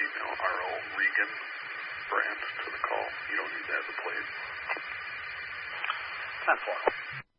female R.O. Regan brand to the call. You don't need that as a plate. 10-4.